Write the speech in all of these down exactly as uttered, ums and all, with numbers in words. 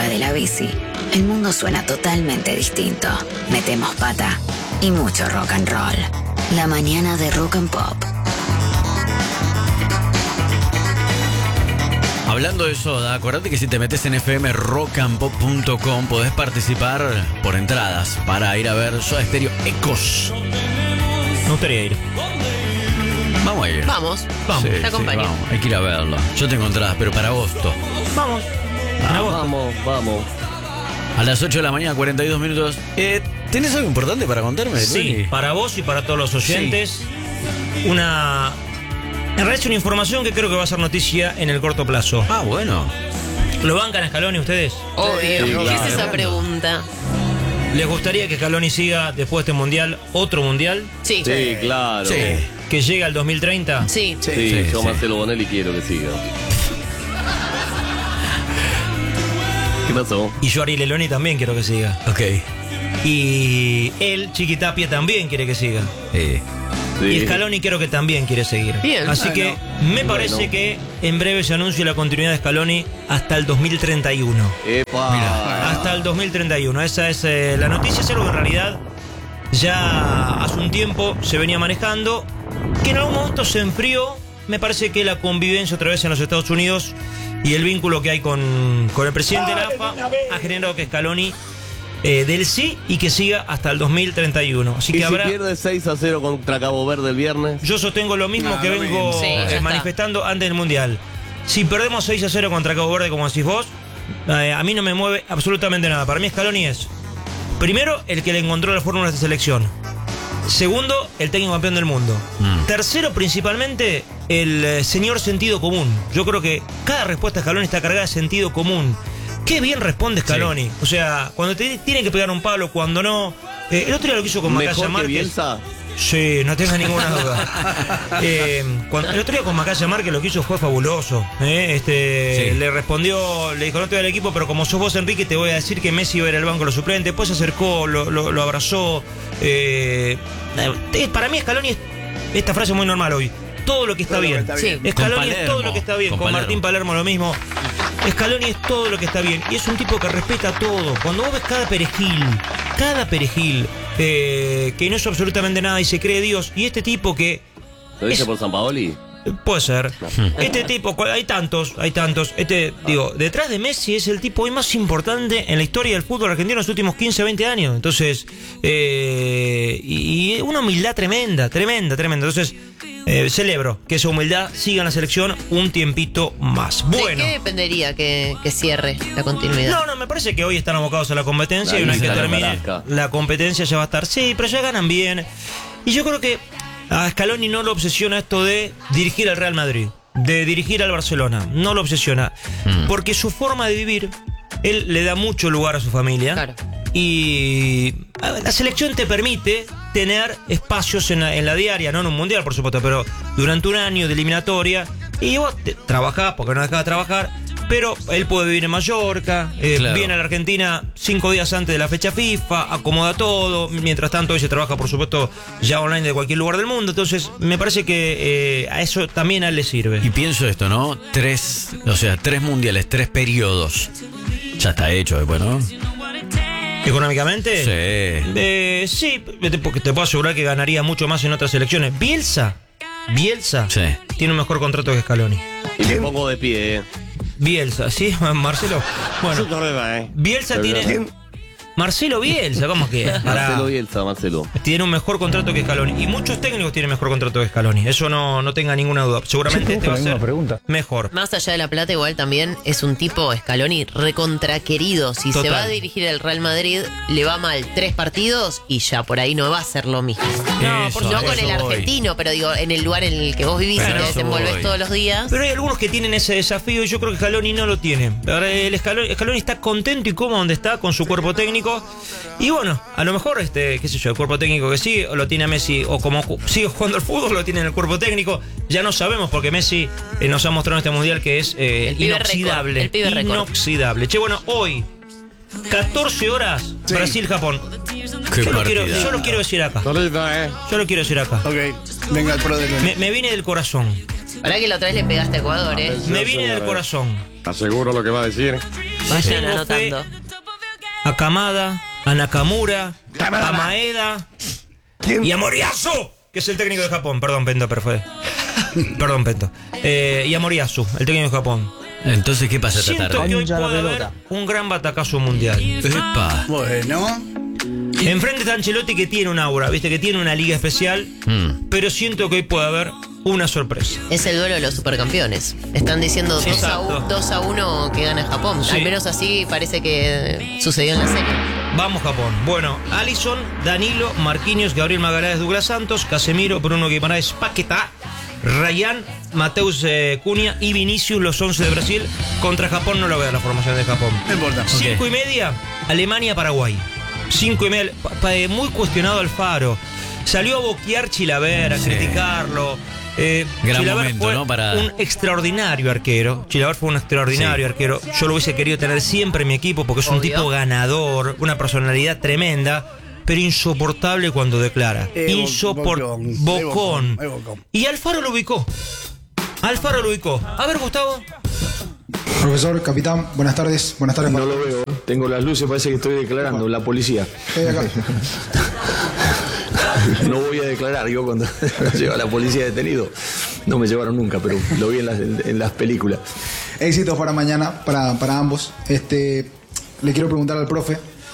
de la bici, el mundo suena totalmente distinto. Metemos pata y mucho rock and roll. La mañana de Rock and Pop. Hablando de Soda, acordate que si te metes en f m rock and pop punto com podés participar por entradas para ir a ver Soda Stereo Ecos. Me gustaría ir. Vamos a ir. Vamos, vamos, Sí, te sí, acompaño. vamos. Hay que ir a verlo. Yo tengo entradas, pero para agosto. Vamos. Para vos. Vamos, vamos. A las ocho de la mañana, cuarenta y dos minutos. Eh, ¿Tenés algo importante para contarme? Sí, Tony? para vos y para todos los oyentes. Una. En realidad es una información que creo que va a ser noticia en el corto plazo. Ah, bueno. ¿Lo bancan a Scaloni ustedes? Obvio. Sí, ¿Qué claro. es esa pregunta? ¿Les gustaría que Scaloni siga después de este mundial, otro mundial, Sí. Sí, claro. Sí. que llegue al dos mil treinta? Sí. Sí, Sí, yo sí. Marcelo Bonelli quiero que siga. ¿Qué pasó? Y yo, Ariel Eloni, también quiero que siga. Ok. Y él, Chiquitapia, también quiere que siga. Eh, Sí. Y Scaloni creo que también quiere seguir. Bien. Así que me parece Bueno. que en breve se anuncia la continuidad de Scaloni hasta el dos mil treinta y uno. Epa. Hasta el dos mil treinta y uno. Esa es eh, la noticia. Es algo que en realidad ya hace un tiempo se venía manejando, que en algún momento se enfrió. Me parece que la convivencia otra vez en los Estados Unidos y el vínculo que hay con, con el presidente de la A F A ha generado que Scaloni eh, del sí y que siga hasta el dos mil treinta y uno. Así ¿Y que si habrá... pierde seis a cero contra Cabo Verde el viernes? Yo sostengo lo mismo No, que lo vengo mismo. Sí, ya eh, está. manifestando antes del Mundial. Si perdemos seis a cero contra Cabo Verde, como decís vos, eh, a mí no me mueve absolutamente nada. Para mí Scaloni es, primero, el que le encontró la fórmula de esta selección. Segundo, el técnico campeón del mundo. Mm. Tercero, principalmente, el eh, señor sentido común. Yo creo que cada respuesta de Scaloni está cargada de sentido común. Qué bien responde Scaloni. O sea, cuando te tiene que pegar un palo, cuando no... Eh, el otro día lo que hizo con Macaya ¿Mejor que Márquez. Bielsa? Sí, no tenga ninguna duda. Eh, cuando, el otro día con Macaya Márquez lo que hizo fue fabuloso. ¿eh? Este, Sí. Le respondió, le dijo, no te voy al equipo, pero como sos vos, Enrique, te voy a decir que Messi iba a ir al banco de los suplentes. Después se acercó, lo, lo, lo abrazó. Eh, eh, para mí Scaloni es esta frase es muy normal hoy. Todo lo que está Todo lo que bien. está bien. Sí. Scaloni Con es todo lo que está bien. Palermo, Con, con Martín Palermo lo mismo. Scaloni es todo lo que está bien. Y es un tipo que respeta todo. Cuando vos ves cada perejil, cada perejil, eh, que no es absolutamente nada y se cree Dios. Y este tipo que... ¿Lo dice Es- por San Paoli? Puede ser. Este tipo, cu- hay tantos, hay tantos. Este, digo, detrás de Messi es el tipo hoy más importante en la historia del fútbol argentino en los últimos quince, veinte años. Entonces, eh, y, y una humildad tremenda, tremenda, tremenda. Entonces, eh, celebro que esa humildad siga en la selección un tiempito más. Bueno. ¿De qué dependería que, que cierre la continuidad? No, no, me parece que hoy están abocados a la competencia Ahí y una vez se que la termine Tarasca. la competencia ya va a estar. Sí, pero ya ganan bien. Y yo creo que a Scaloni no lo obsesiona esto de dirigir al Real Madrid, de dirigir al Barcelona. No lo obsesiona. Mm. Porque su forma de vivir, él le da mucho lugar a su familia. Claro. Y a ver, la selección te permite tener espacios en la, en la diaria, no en un mundial, por supuesto, pero durante un año de eliminatoria. Y vos te- trabajás, porque no dejás de trabajar, pero él puede vivir en Mallorca, eh, Claro. viene a la Argentina cinco días antes de la fecha FIFA, acomoda todo. Mientras tanto, hoy se trabaja, por supuesto, ya online de cualquier lugar del mundo. Entonces, me parece que eh, a eso también a él le sirve. Y pienso esto, ¿no? Tres, o sea, tres mundiales, tres periodos. Ya está hecho después, ¿no? ¿Económicamente? Sí. Eh, sí, te- porque te puedo asegurar que ganaría mucho más en otras elecciones. Bielsa, Bielsa, Sí. tiene un mejor contrato que Scaloni. Y me pongo de pie, ¿eh? Bielsa, ¿sí? Marcelo. Bueno, Bielsa tiene... ¿Quién? Marcelo Bielsa, ¿cómo que? Pará. Marcelo Bielsa, Marcelo. Tiene un mejor contrato que Scaloni. Y muchos técnicos tienen mejor contrato que Scaloni. Eso no, no tenga ninguna duda. Seguramente este va a ser mejor. Más allá de la plata, igual también es un tipo, Scaloni, recontra querido. Si Total. se va a dirigir el Real Madrid, le va mal tres partidos y ya por ahí no va a ser lo mismo. No, Eso, no a con eso el voy. argentino, pero digo, en el lugar en el que vos vivís Pero y te a eso desenvolves voy. todos los días. Pero hay algunos que tienen ese desafío y yo creo que Scaloni no lo tiene. Ahora, el Scaloni, Scaloni está contento y cómodo donde está con su cuerpo técnico. Y bueno, a lo mejor, este, qué sé yo, el cuerpo técnico que sigue, o lo tiene a Messi, o como ju- sigue jugando al fútbol, lo tiene en el cuerpo técnico. Ya no sabemos porque Messi eh, nos ha mostrado en este mundial que es eh, El pibe inoxidable. récord, el pibe récord. Inoxidable. Che, bueno, hoy, catorce horas, Brasil-Japón. Qué Yo lo, quiero, partida. yo lo quiero decir acá. eh. Yo lo quiero decir acá. Ok, venga el pro de Me, me viene del corazón. Para que la otra vez le pegaste a Ecuador, ¿eh? Me viene del corazón. ¿Estás seguro lo que va a decir? Vayan tengo anotando. fe a Kamada, a Nakamura, Kamada. a Maeda ¿Quién? y a Moriyasu, que es el técnico de Japón. Perdón, Pento, pero fue. Perdón, Pento. Eh, y a Moriyasu, el técnico de Japón. Entonces, ¿qué pasa esta Siento tarde? que hoy Concha la puede haber pelota. un gran batacazo mundial. Epa. Bueno. Enfrente está Ancelotti, que tiene un aura, viste, que tiene una liga especial, Mm. pero siento que hoy puede haber una sorpresa. Es el duelo de los supercampeones. Están diciendo dos a, Exacto. u- dos a uno que gana Japón. Sí. Al menos así parece que sucedió en la serie. Vamos Japón. Bueno, Alisson, Danilo, Marquinhos, Gabriel Magaláes, Douglas Santos, Casemiro, Bruno Guimaraes, Paquetá, Rayán, Mateus eh, Cunha y Vinicius, los once de Brasil. Contra Japón no lo veo la formación de Japón. No importa. Cinco y media, Alemania-Paraguay. Cinco y media, pa- pa- muy cuestionado Alfaro. Salió a boquear Chilaver, a Sí. criticarlo. Eh, Gran Chilaver momento, fue ¿no? Para- un extraordinario arquero. Chilaver fue un extraordinario Sí. arquero. Yo lo hubiese querido tener siempre en mi equipo porque es un Obvio. tipo ganador, una personalidad tremenda, pero insoportable cuando declara. Eh, bo- Insoportable. bocón, eh, Bocón. bocón, eh, bocón. Y Alfaro lo ubicó. Alfaro lo ubicó. A ver, Gustavo. Profesor, capitán, buenas tardes. Buenas tardes. No lo veo, tengo las luces, parece que estoy declarando, la policía. Estoy acá. No voy a declarar, yo cuando lleva la policía detenido, no me llevaron nunca, pero lo vi en las, en, en las películas. Éxitos para mañana, para, para ambos. Este, le quiero preguntar al profe.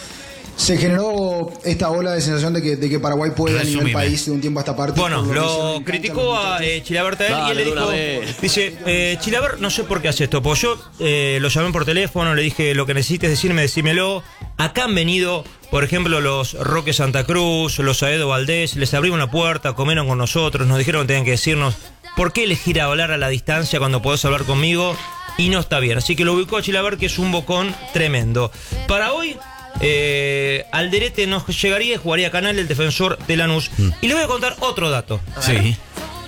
Se generó esta ola de sensación de que, de que Paraguay puede a nivel Resumime. país de un tiempo a esta parte. Bueno, por que se lo encanta criticó los a muchachos. eh, Chilaver Tael y Dale, él le de una dijo, vez. dice, eh, Chilaver, no sé por qué hace esto, porque yo eh, lo llamé por teléfono, le dije, lo que necesites decirme, decímelo. Acá han venido, por ejemplo, los Roque Santa Cruz, los Aedo Valdés, les abrimos una puerta, comieron con nosotros, nos dijeron que tenían que decirnos, ¿por qué elegir hablar a la distancia cuando podés hablar conmigo? Y no está bien. Así que lo ubicó a Chilaver, que es un bocón tremendo. Para hoy... Eh, Alderete no llegaría y jugaría Canal, el defensor de Lanús. Y le voy a contar otro dato. Sí.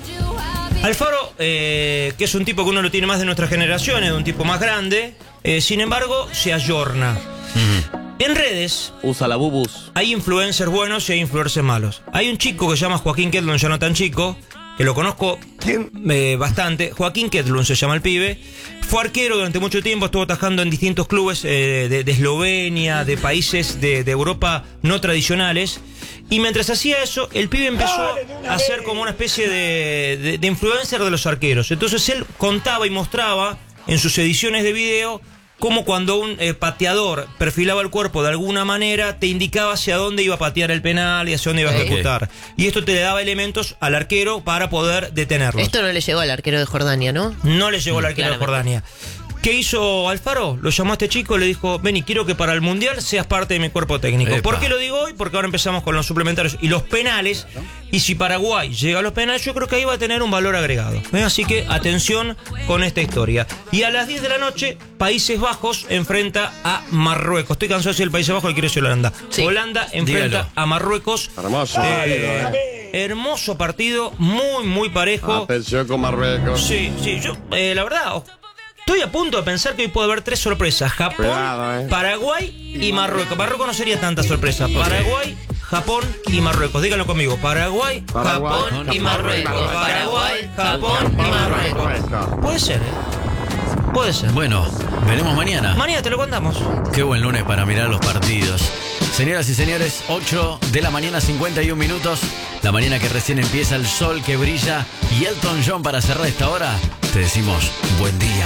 Alfaro, eh, que es un tipo que uno lo tiene más de nuestra generación, es un tipo más grande, eh, sin embargo, se ayorna. En redes Usa la bubus. hay influencers buenos y hay influencers malos. Hay un chico que se llama Joaquín Kedlun, ya no tan chico, que lo conozco eh, bastante. Joaquín Kedlun se llama el pibe. Fue arquero durante mucho tiempo, estuvo atajando en distintos clubes eh, de, de Eslovenia, de países de, de Europa no tradicionales. Y mientras hacía eso, el pibe empezó a ser como una especie de, de, de influencer de los arqueros. Entonces él contaba y mostraba en sus ediciones de video cómo cuando un eh, pateador perfilaba el cuerpo de alguna manera, te indicaba hacia dónde iba a patear el penal y hacia dónde iba a Ok. ejecutar. Y esto te daba elementos al arquero para poder detenerlo. Esto no le llegó al arquero de Jordania, ¿no? No le llegó al arquero de Claramente. Jordania. ¿Qué hizo Alfaro? Lo llamó a este chico y le dijo, vení, quiero que para el Mundial seas parte de mi cuerpo técnico. Epa. ¿Por qué lo digo hoy? Porque ahora empezamos con los suplementarios y los penales. Y si Paraguay llega a los penales, yo creo que ahí va a tener un valor agregado. ¿Eh? Así que atención con esta historia. Y a las diez de la noche, Países Bajos enfrenta a Marruecos. Estoy cansado de decir el Países Bajos y quiero decir Holanda. Sí. Holanda enfrenta Dígalo. a Marruecos. Hermoso. Eh, hermoso partido, muy, muy parejo. Atención con Marruecos. Sí, sí, yo, eh, la verdad, estoy a punto de pensar que hoy puede haber tres sorpresas: Japón, Cuidado, eh. Paraguay y Marruecos. Marruecos no sería tanta sorpresa. Paraguay, Japón y Marruecos. Díganlo conmigo: Paraguay, Japón y Marruecos. Paraguay, Japón y Marruecos. Puede ser, ¿eh? Puede ser. Bueno, veremos mañana. Mañana te lo contamos. Qué buen lunes para mirar los partidos. Señoras y señores, ocho de la mañana, cincuenta y un minutos. La mañana que recién empieza, el sol que brilla y Elton John para cerrar esta hora. Te decimos buen día.